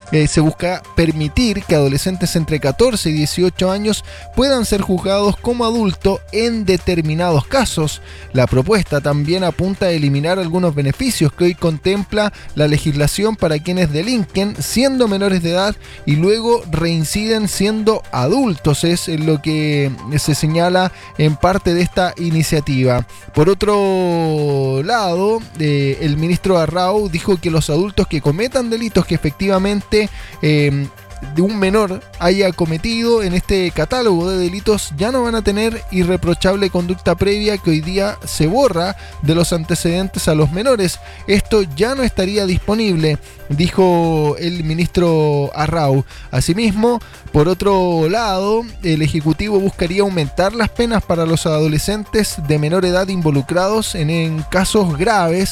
se busca permitir que adolescentes entre 14 y 18 años puedan ser juzgados como adultos en determinados casos. La propuesta también apunta a eliminar algunos beneficios que hoy contempla la legislación para quienes delinquen siendo menores de edad y luego reinciden siendo adultos. Es lo que se señala en parte de esta iniciativa. Por otro lado, el ministro Arrau dijo que los adultos que cometan delitos que efectivamente de un menor haya cometido en este catálogo de delitos ya no van a tener irreprochable conducta previa que hoy día se borra de los antecedentes a los menores. Esto ya no estaría disponible, dijo el ministro Arrau. Asimismo, por otro lado, el Ejecutivo buscaría aumentar las penas para los adolescentes de menor edad involucrados en casos graves,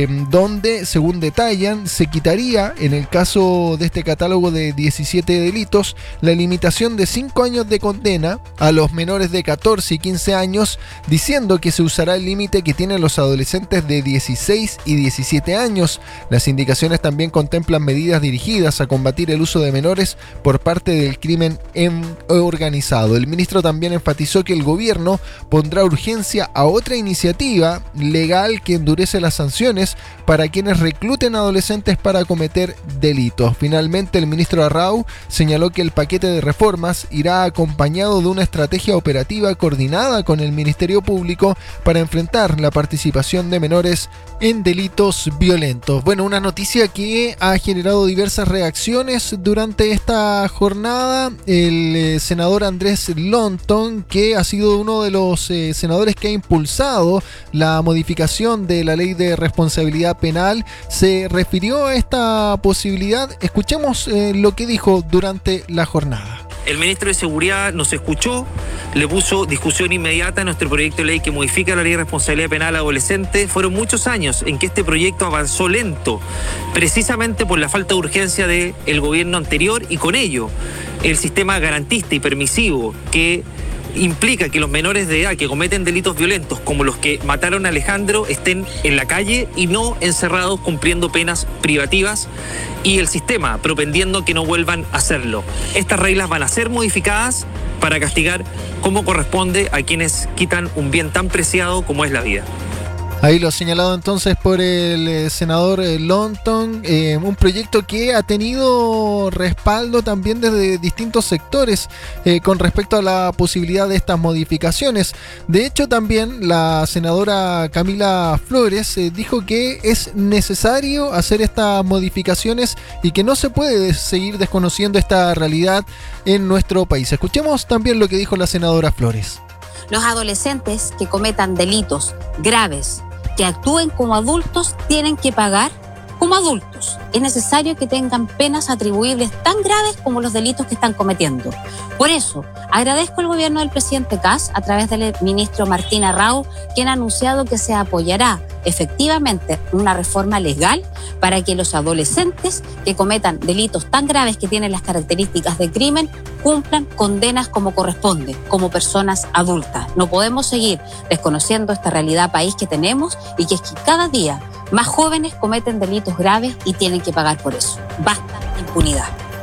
donde, según detallan, se quitaría, en el caso de este catálogo de 17 delitos, la limitación de 5 años de condena a los menores de 14 y 15 años, diciendo que se usará el límite que tienen los adolescentes de 16 y 17 años. Las indicaciones también contemplan medidas dirigidas a combatir el uso de menores por parte del crimen organizado. El ministro también enfatizó que el gobierno pondrá urgencia a otra iniciativa legal que endurece las sanciones para quienes recluten adolescentes para cometer delitos. Finalmente, el ministro Arrau señaló que el paquete de reformas irá acompañado de una estrategia operativa coordinada con el Ministerio Público para enfrentar la participación de menores en delitos violentos. Bueno, una noticia que ha generado diversas reacciones durante esta jornada. El senador Andrés Lonton, que ha sido uno de los senadores que ha impulsado la modificación de la ley de responsabilidad penal, se refirió a esta posibilidad. Escuchemos lo que dijo durante la jornada. El ministro de Seguridad nos escuchó, le puso discusión inmediata a nuestro proyecto de ley que modifica la ley de responsabilidad penal adolescente. Fueron muchos años en que este proyecto avanzó lento, precisamente por la falta de urgencia del gobierno anterior y con ello el sistema garantista y permisivo que implica que los menores de edad que cometen delitos violentos como los que mataron a Alejandro estén en la calle y no encerrados cumpliendo penas privativas, y el sistema propendiendo que no vuelvan a hacerlo. Estas reglas van a ser modificadas para castigar como corresponde a quienes quitan un bien tan preciado como es la vida. Ahí lo señalado entonces por el senador Lonton, un proyecto que ha tenido respaldo también desde distintos sectores con respecto a la posibilidad de estas modificaciones. De hecho, también la senadora Camila Flores dijo que es necesario hacer estas modificaciones y que no se puede seguir desconociendo esta realidad en nuestro país. Escuchemos también lo que dijo la senadora Flores. Los adolescentes que cometan delitos graves, que actúen como adultos, tienen que pagar como adultos. Es necesario que tengan penas atribuibles tan graves como los delitos que están cometiendo. Por eso, agradezco al gobierno del presidente Kast, a través del ministro Martín Arrau, quien ha anunciado que se apoyará efectivamente una reforma legal para que los adolescentes que cometan delitos tan graves que tienen las características de crimen cumplan condenas como corresponde, como personas adultas. No podemos seguir desconociendo esta realidad país que tenemos, y que es que cada día más jóvenes cometen delitos graves y tienen que pagar por eso. Basta impunidad.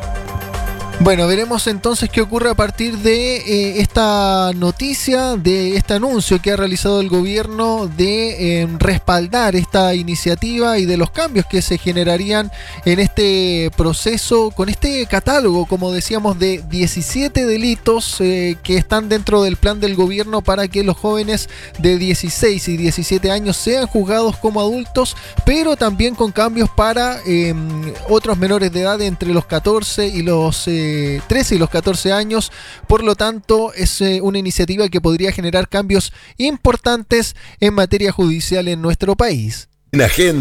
Bueno, veremos entonces qué ocurre a partir de esta noticia, de este anuncio que ha realizado el gobierno de respaldar esta iniciativa y de los cambios que se generarían en este proceso con este catálogo, como decíamos, de 17 delitos que están dentro del plan del gobierno para que los jóvenes de 16 y 17 años sean juzgados como adultos, pero también con cambios para otros menores de edad entre los 14 y los 13 y los 14 años. Por lo tanto, es una iniciativa que podría generar cambios importantes en materia judicial en nuestro país. En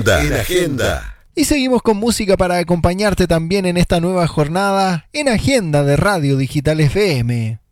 Agenda. Y seguimos con música para acompañarte también en esta nueva jornada en Agenda de Radio Digital FM.